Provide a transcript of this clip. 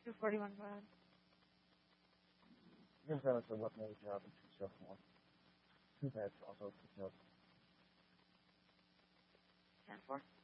241, go ahead. Regardless of what major job is successful, two beds also successful. 10-4.